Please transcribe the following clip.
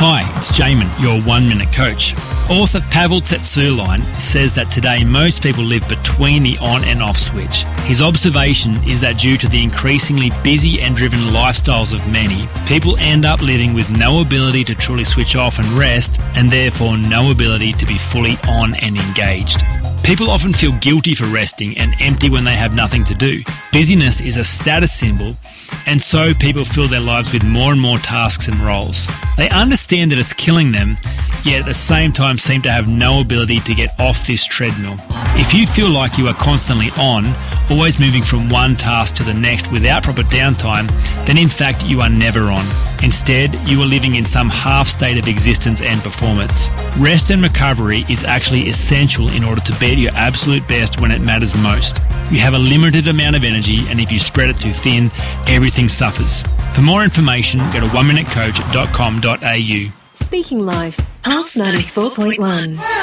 Hi, it's Jamin, your 1 Minute Coach. Author Pavel Tsatsouline says that today most people live between the on and off switch. His observation is that due to the increasingly busy and driven lifestyles of many, people end up living with no ability to truly switch off and rest, and therefore no ability to be fully on and engaged. People often feel guilty for resting and empty when they have nothing to do. Busyness is a status symbol, and so people fill their lives with more and more tasks and roles. They understand that it's killing them, yet at the same time seem to have no ability to get off this treadmill. If you feel like you are constantly on, always moving from one task to the next without proper downtime, then in fact you are never on. Instead, you are living in some half state of existence and performance. Rest and recovery is actually essential in order to be at your absolute best when it matters most. You have a limited amount of energy, and if you spread it too thin, everything suffers. For more information, go to oneminutecoach.com.au. Speaking Life, Pulse 94.1.